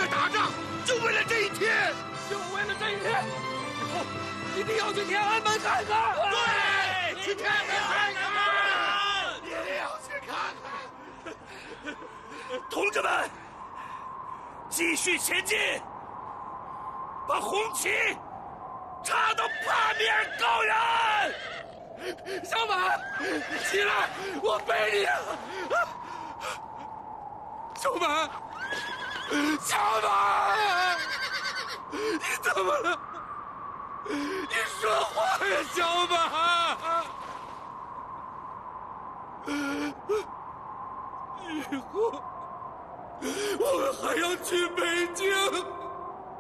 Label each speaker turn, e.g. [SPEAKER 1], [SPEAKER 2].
[SPEAKER 1] 来打仗，就为了这一天，
[SPEAKER 2] 就为了这一天，以后一定要去天安门看看。
[SPEAKER 1] 对，去天安门看看，一定要去看看。
[SPEAKER 3] 同志们，继续前进，把红旗插到帕米尔高原。
[SPEAKER 2] 小马，起来，我背你啊！小马，小马，你怎么了？你说话呀，小马！以后我们还要去北京。